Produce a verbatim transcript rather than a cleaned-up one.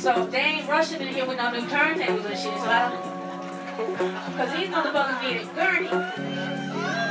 So they ain't rushing in here with no new turntables and shit. So I don't. Because these motherfuckers need a gurney.